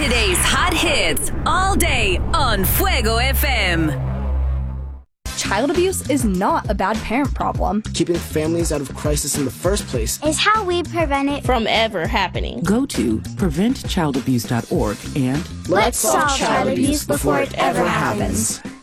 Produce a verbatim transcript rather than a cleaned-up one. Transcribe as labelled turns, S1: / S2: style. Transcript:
S1: Today's hot hits all day on Fuego F M.
S2: Child abuse is not a bad parent problem.
S3: Keeping families out of crisis in the first place
S4: is how we prevent it
S5: from ever happening.
S6: Go to prevent child abuse dot org and
S4: let's solve child abuse before it ever happens.